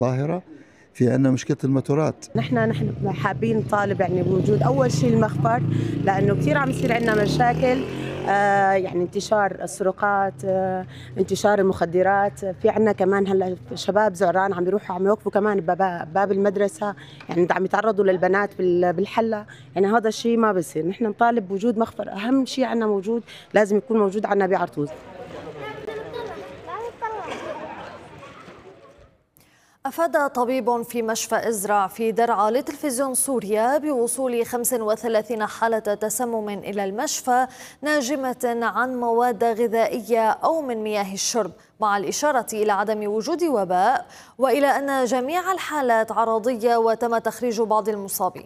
ظاهرة في عندنا مشكلة الموتورات. نحن حابين نطالب يعني بوجود أول شيء المخفر، لأنه كثير عم يصير عندنا مشاكل، يعني انتشار السرقات، انتشار المخدرات. في عندنا كمان هلا شباب زعران عم يروحوا عم يوقفوا كمان باب المدرسة، يعني عم يتعرضوا للبنات بالحلة. يعني هذا الشيء ما بصير. نحن نطالب بوجود مخفر، أهم شيء عندنا موجود لازم يكون موجود عندنا بعرطوز. أفاد طبيب في مشفى إزرع في درعا لتلفزيون سوريا بوصول 35 حالة تسمم إلى المشفى ناجمة عن مواد غذائية أو من مياه الشرب، مع الإشارة إلى عدم وجود وباء، وإلى أن جميع الحالات عرضية وتم تخريج بعض المصابين.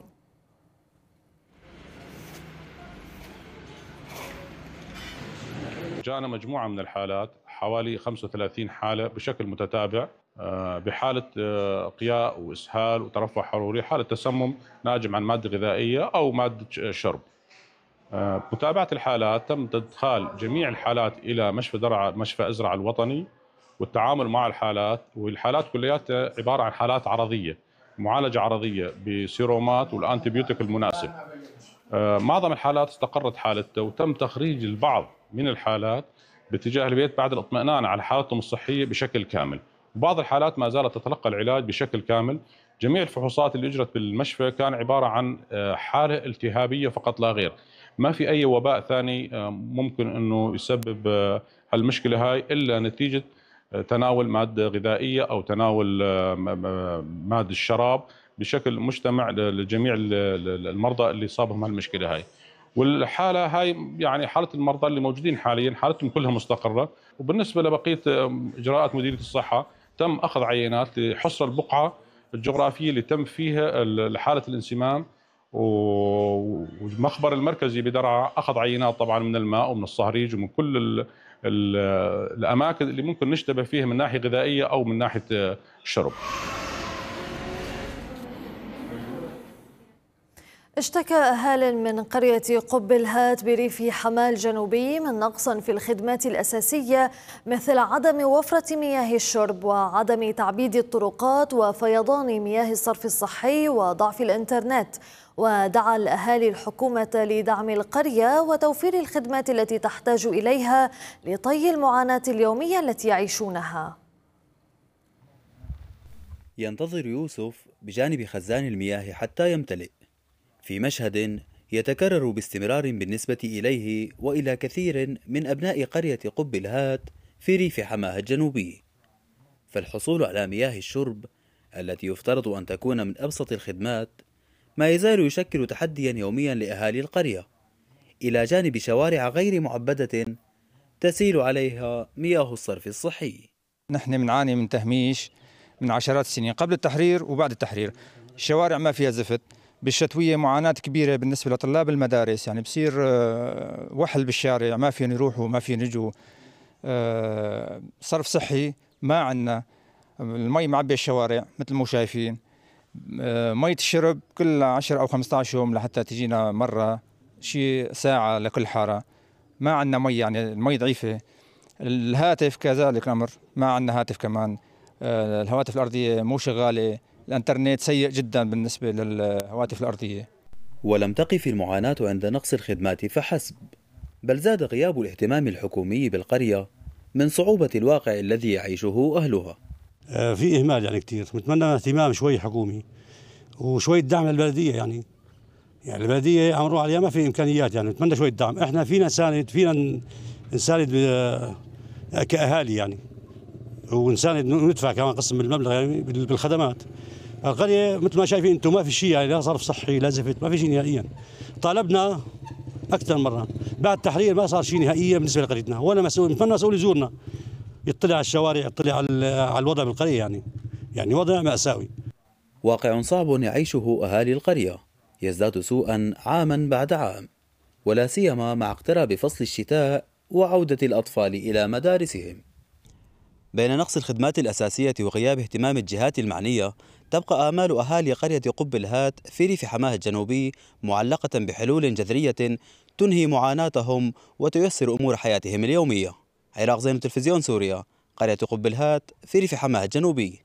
جاءنا مجموعة من الحالات، حوالي 35 حالة بشكل متتابع، بحالة قياء وإسهال وترفع حروري، حالة تسمم ناجم عن مادة غذائية أو مادة شرب. متابعة الحالات تم إدخال جميع الحالات إلى مشفى درعا، مشفى إزرع الوطني، والتعامل مع الحالات، والحالات كلياتها عبارة عن حالات عرضية، معالجة عرضية بسيرومات والأنتيبيوتيك المناسب. معظم الحالات استقرت حالتها وتم تخريج البعض من الحالات باتجاه البيت بعد الاطمئنان على حالتهم الصحية بشكل كامل. وبعض الحالات ما زالت تتلقى العلاج بشكل كامل. جميع الفحوصات اللي اجرت بالمشفى كان عبارة عن حالة التهابية فقط لا غير، ما في أي وباء ثاني ممكن أنه يسبب هالمشكلة هاي إلا نتيجة تناول مادة غذائية أو تناول مادة الشراب بشكل مجتمع لجميع المرضى اللي صابهم هالمشكلة هاي. والحالة هاي يعني حالة المرضى اللي موجودين حاليا حالتهم كلها مستقرة. وبالنسبة لبقية إجراءات مديرية الصحة تم أخذ عينات لحصر البقعة الجغرافية اللي تم فيها حالة الانسمام، والمخبر المركزي بدرعا أخذ عينات طبعا من الماء ومن الصهريج ومن كل الأماكن اللي ممكن نشتبه فيها من ناحية غذائية أو من ناحية الشرب. اشتكى أهال من قرية قب الهات بريف حماة الجنوبي من نقص في الخدمات الأساسية مثل عدم وفرة مياه الشرب وعدم تعبيد الطرقات وفيضان مياه الصرف الصحي وضعف الإنترنت. ودعا الأهالي الحكومة لدعم القرية وتوفير الخدمات التي تحتاج إليها لطي المعاناة اليومية التي يعيشونها. ينتظر يوسف بجانب خزان المياه حتى يمتلئ، في مشهد يتكرر باستمرار بالنسبة إليه وإلى كثير من أبناء قرية قب الهات في ريف حماه الجنوبي. فالحصول على مياه الشرب التي يفترض أن تكون من أبسط الخدمات ما يزال يشكل تحديا يوميا لأهالي القرية، إلى جانب شوارع غير معبدة تسيل عليها مياه الصرف الصحي. نحن بنعاني من تهميش من عشرات السنين قبل التحرير وبعد التحرير. الشوارع ما فيها زفت، بالشتوية معاناة كبيرة بالنسبة لطلاب المدارس، يعني بصير وحل بالشارع، ما فين يروحوا ما فين يجوا. صرف صحي ما عندنا، المي معبي الشوارع مثل ما شايفين. مية الشرب كل 10 أو 15 يوم لحتى تجينا مرة، شيء ساعة لكل حارة. ما عندنا مي، يعني المي ضعيفة. الهاتف كذلك الأمر، ما عندنا هاتف كمان. الهواتف الأرضية مو شغالة، الانترنت سيء جدا بالنسبة للهواتف الأرضية. ولم تقف المعاناة عند نقص الخدمات فحسب، بل زاد غياب الاهتمام الحكومي بالقرية من صعوبة الواقع الذي يعيشه أهلها. في إهمال يعني كتير، نتمنى اهتمام شوي حكومي وشوية دعم للبلدية. يعني البلدية عم نروح عليها ما في إمكانيات، يعني نتمنى شوية دعم. إحنا فينا نساند كأهالي يعني، ونساند وندفع كمان قسم من المبلغ يعني بالخدمات. القرية مثل ما شايفين انتم ما في شيء، يعني لا صرف صحي لا زفت، ما في شيء نهائيا. طالبنا اكثر مره، بعد التحرير ما صار شيء نهائيا بالنسبه لقريتنا. وانا مسؤول، نتمنى مسؤول يزورنا يطلع على الشوارع، يطلع على الوضع بالقريه، يعني وضع مأساوي. واقع صعب يعيشه اهالي القريه يزداد سوءا عاما بعد عام، ولا سيما مع اقتراب فصل الشتاء وعوده الاطفال الى مدارسهم. بين نقص الخدمات الأساسية وغياب اهتمام الجهات المعنية، تبقى آمال أهالي قرية قب الهات في ريف حماه الجنوبي معلقة بحلول جذرية تنهي معاناتهم وتيسر أمور حياتهم اليومية. عراق زين، تلفزيون سوريا، قرية قب الهات في ريف حماه الجنوبي.